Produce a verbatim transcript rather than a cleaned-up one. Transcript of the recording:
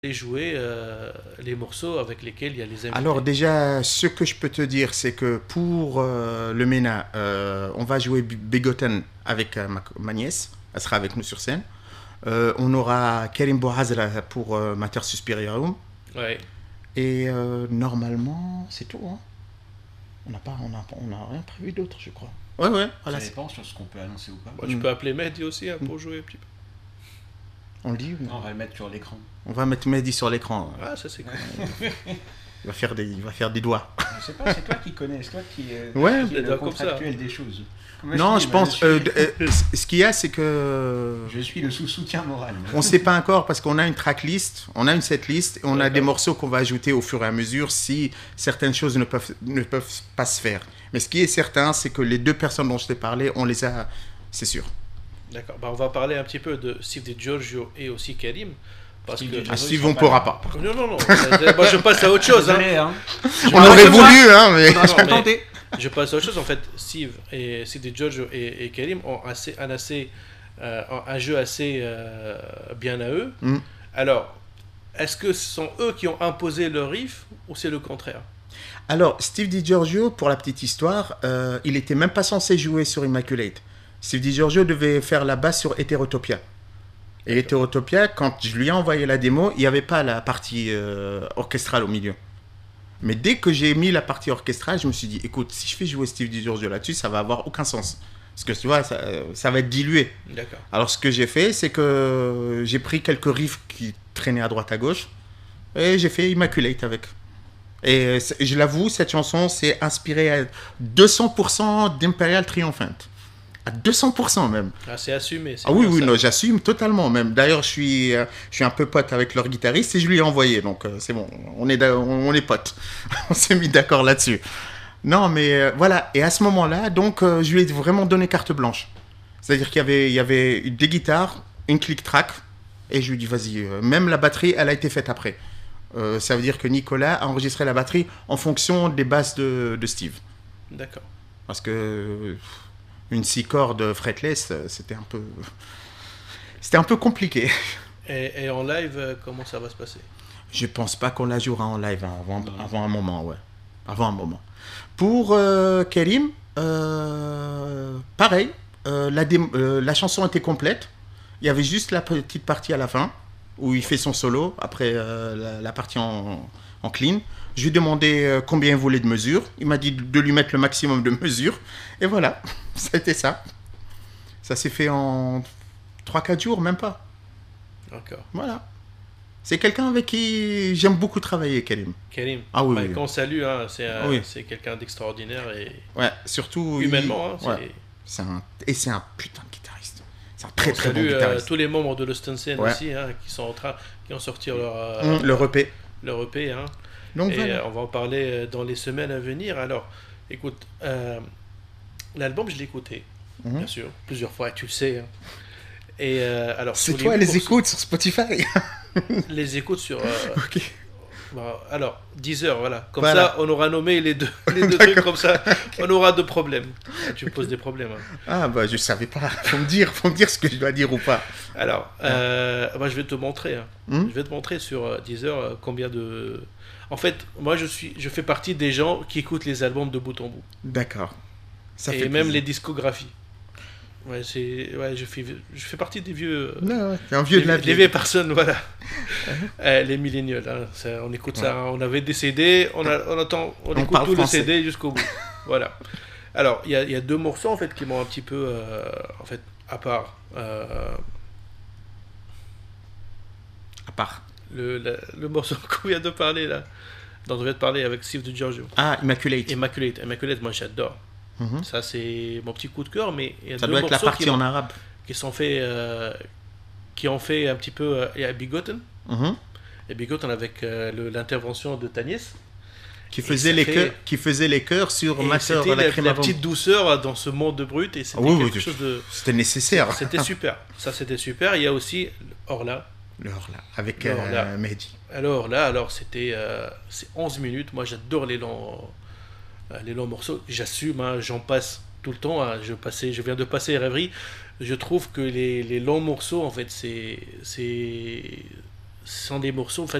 et jouer euh, les morceaux avec lesquels il y a les invités. Alors déjà, ce que je peux te dire, c'est que pour euh, le MENA, euh, on va jouer Begotten avec euh, ma, ma nièce. Elle sera avec nous sur scène. Euh, on aura Karim Bouhazra pour euh, Mater Suspiriorum. Ouais. Et euh, normalement, c'est tout. Hein. On n'a pas, on a, on a rien prévu d'autre, je crois. Ouais, ouais. Voilà. Ça dépend sur ce qu'on peut annoncer ou pas. Bon, tu peux appeler Mehdi aussi hein, pour jouer un petit peu. On le dit ou non, on va le mettre sur l'écran. On va mettre Mehdi sur l'écran. Ah, ça c'est cool. Il va faire des, il va faire des doigts. Je sais pas, c'est toi qui connais, c'est toi qui, euh, ouais, qui est le contractuel des choses. Moi, non, je, je pense. Je suis... euh, euh, ce qu'il y a, c'est que. Je suis le sous-soutien moral. On ne sait pas encore parce qu'on a une tracklist, on a une setlist et on a des morceaux qu'on va ajouter au fur et à mesure si certaines choses ne peuvent, ne peuvent pas se faire. Mais ce qui est certain, c'est que les deux personnes dont je t'ai parlé, on les a, c'est sûr. D'accord. Bah, on va parler un petit peu de Steve DiGiorgio et aussi Karim. Parce Steve que ah, Steve, on ne pourra pas. Non, non, non. Moi, je passe à autre chose. Désolé, hein. Hein. On aurait voulu, hein, mais. Non, non, mais je passe à autre chose. En fait, Steve et Steve DiGiorgio et, et Karim ont assez, un, assez, euh, un jeu assez euh, bien à eux. Mm. Alors, est-ce que ce sont eux qui ont imposé leur riff ou c'est le contraire? Alors, Steve DiGiorgio, pour la petite histoire, euh, il n'était même pas censé jouer sur Immaculate. Steve DiGiorgio devait faire la basse sur Heterotopia. Et Heterotopia, quand je lui ai envoyé la démo, il n'y avait pas la partie euh, orchestrale au milieu. Mais dès que j'ai mis la partie orchestrale, je me suis dit, écoute, si je fais jouer Steve DiGiorgio là-dessus, ça va avoir aucun sens. Parce que tu vois, ça, ça va être dilué. D'accord. Alors, ce que j'ai fait, c'est que j'ai pris quelques riffs qui traînaient à droite à gauche et j'ai fait Immaculate avec. Et je l'avoue, cette chanson, c'est inspiré à deux cents pour cent d'Imperial Triumphant. À deux cents pour cent même. Ah, c'est assumé. Ah oui, oui, non, j'assume totalement même. D'ailleurs, je suis, euh, je suis un peu pote avec leur guitariste et je lui ai envoyé. Donc, euh, c'est bon, on est, on est potes. On s'est mis d'accord là-dessus. Non, mais euh, voilà. Et à ce moment-là, donc, euh, je lui ai vraiment donné carte blanche. C'est-à-dire qu'il y avait, il y avait des guitares, une click track. Et je lui ai dit, vas-y, euh, même la batterie, elle a été faite après. Euh, ça veut dire que Nicolas a enregistré la batterie en fonction des basses de, de Steve. D'accord. Parce que une six cordes fretless, c'était un peu, c'était un peu compliqué. Et, et en live, comment ça va se passer? Je pense pas qu'on la jouera en live hein, avant, avant un moment, ouais. Avant un moment. Pour euh, Karim, euh, pareil, euh, la, dé- euh, la chanson était complète. Il y avait juste la petite partie à la fin où il fait son solo après euh, la, la partie en, en clean. Je lui ai demandé euh, combien il voulait de mesures. Il m'a dit de lui mettre le maximum de mesures. Et voilà, c'était ça. Ça s'est fait en trois quatre jours, même pas. D'accord. Voilà. C'est quelqu'un avec qui j'aime beaucoup travailler, Karim. Karim. Ah oui, bah, oui. Qu'on salue, hein, c'est, un, oui. c'est quelqu'un d'extraordinaire. Et... Ouais, surtout... Humainement, il... hein, ouais. c'est... Un... Et c'est un putain de guitariste. C'est un très on très salue, bon guitariste. Euh, tous les membres de Lost in Scene ouais. aussi, hein, qui sont en train, qui ont sorti leur... Euh, mmh, leur E P. Leur E P, hein. Donc, et voilà. euh, on va en parler dans les semaines à venir. Alors, écoute, euh, l'album, je l'ai écouté, mmh. bien sûr, plusieurs fois, tu le sais. Hein. Et euh, alors, c'est toi les écoutes sur Spotify. Les écoutes sur... Euh, ok. Bon, alors, Deezer, voilà. Comme voilà. ça, on aura nommé les deux, les deux trucs comme ça. On aura de problèmes. Ah, tu me poses des problèmes. Hein. Ah, bah, je savais pas. Faut me dire, faut me dire ce que je dois dire ou pas. Alors, euh, bah, je vais te montrer. Hein. Hmm? Je vais te montrer sur euh, Deezer euh, combien de... En fait, moi, je, suis, je fais partie des gens qui écoutent les albums de bout en bout. D'accord. Ça Et fait même plaisir. Les discographies. Ouais, c'est, ouais, je fais, je fais partie des vieux. Non, ouais, t'es un vieux des, de la des vieille. vieilles personnes, voilà. euh, les millénials, hein, ça, on écoute ouais. ça. Hein, on avait des C D, on, a, on attend, on, on écoute tout français. Le C D jusqu'au bout. Voilà. Alors, il y, y a deux morceaux en fait qui m'ont un petit peu, euh, en fait, à part. Euh, à part. Le, la, le morceau qu'on vient de parler là, dont on vient de parler avec Steve DiGiorgio. Ah, Immaculate. Immaculate, Immaculate, moi j'adore. Mm-hmm. Ça, c'est mon petit coup de cœur, mais il y a ça deux doit être la partie qui en arabe. Qui sont faits, euh, qui ont fait un petit peu. Il y a Begotten. Mm-hmm. Et Begotten avec euh, le, l'intervention de Tanis. Qui faisait, les fait... chœurs, qui faisait les chœurs sur ma sœur. C'était la, la, la petite douceur dans ce monde de brut. Et c'était ah, oui, quelque oui, chose de. C'était nécessaire. C'était super. Ça, c'était super. Il y a aussi Orla. Le Orla, avec le Orla. Euh, Mehdi. Alors là, alors c'était euh, c'est onze minutes. Moi, j'adore les longs, euh, les longs morceaux. J'assume, hein, j'en passe tout le temps. Hein. Je, passais, je viens de passer Rêverie. Je trouve que les, les longs morceaux, en fait, c'est, c'est, sont des morceaux en fait